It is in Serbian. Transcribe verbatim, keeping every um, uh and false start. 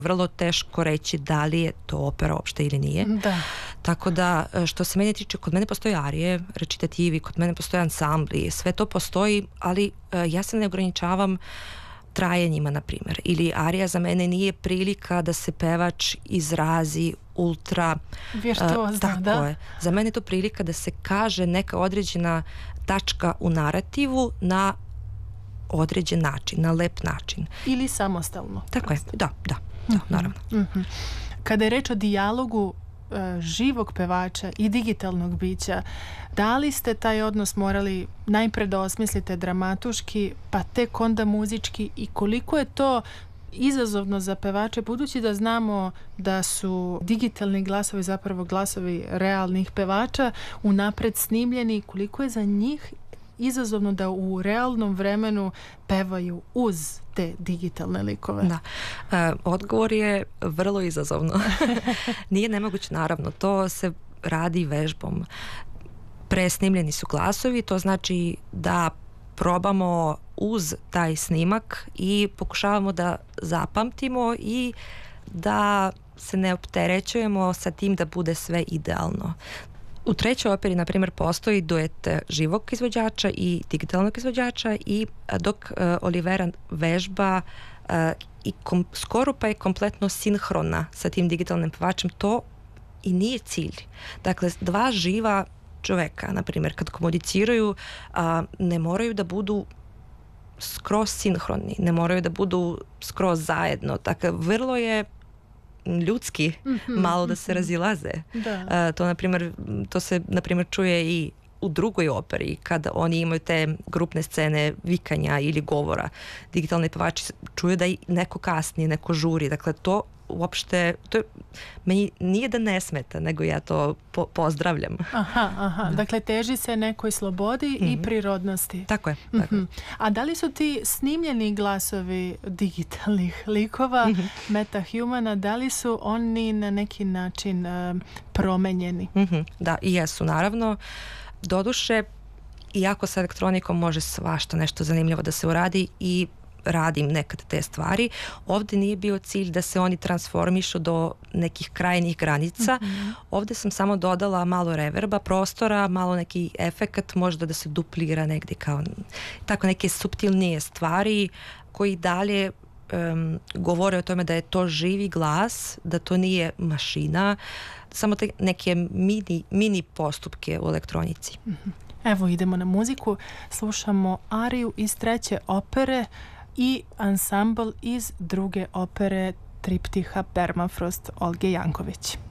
vrlo teško reći da li je to opera uopšte ili nije. Da. Tako da, što se mene tiče, kod mene postoje arije, recitativi, kod mene postoje ansambli, sve to postoji, ali ja se ne ograničavam trajanjima, na primjer. Ili arija za mene nije prilika da se pevač izrazi ultra virtuozno, tako da? je. Za mene je to prilika da se kaže neka određena tačka u narativu na određen način, na lep način. Ili samostalno. Tako je, da, da, da, mm-hmm. naravno. Mm-hmm. Kada je reč o dijalogu e, živog pevača i digitalnog bića, da li ste taj odnos morali najpre da osmislite dramatuški, pa tek onda muzički, i koliko je to izazovno za pevače, budući da znamo da su digitalni glasovi zapravo glasovi realnih pevača unapred snimljeni, koliko je za njih izazovno da u realnom vremenu pevaju uz te digitalne likove? Da. E, odgovor je vrlo izazovno. Nije nemoguće, naravno. To se radi vežbom. Presnimljeni su glasovi, to znači da probamo uz taj snimak i pokušavamo da zapamtimo i da se ne opterećujemo sa tim da bude sve idealno. U trećoj operi, na primjer, postoji duet živog izvođača i digitalnog izvođača, i dok uh, Olivera vežba uh, i kom, skoro pa je kompletno sinhrona sa tim digitalnim pevačem, to i nije cilj. Dakle, dva živa čoveka, na primjer, kad komuniciraju, uh, ne moraju da budu skroz sinhroni, ne moraju da budu skroz zajedno. Dakle, vrlo je ljudski mm-hmm, malo da se razilaze. Da. Uh, to, na primjer, to se, na primjer, čuje i u drugoj operi, kada oni imaju te grupne scene vikanja ili govora. Digitalni pevači čuju da i neko kasni, neko žuri. Dakle, to uopšte, to je, meni nije da ne smeta, nego ja to po, pozdravljam. Aha, aha. Da. Dakle, teži se nekoj slobodi mm-hmm. i prirodnosti. Tako je. Tako mm-hmm. A da li su ti snimljeni glasovi digitalnih likova, mm-hmm. metahumana, da li su oni na neki način uh, promenjeni? Mm-hmm. Da, i jesu, naravno. Doduše, iako sa elektronikom može svašta nešto zanimljivo da se uradi, i radim nekad te stvari, ovdje nije bio cilj da se oni transformišu do nekih krajnjih granica. Mm-hmm. Ovdje sam samo dodala malo reverba, prostora, malo neki efekat, možda da se duplira negdje, kao tako neke suptilnije stvari koji dalje um, govore o tome da je to živi glas, da to nije mašina, samo te neke mini, mini postupke u elektronici. Mm-hmm. Evo, idemo na muziku, slušamo ariju iz treće opere i ansambl iz druge opere triptiha Permafrost Olge Janković.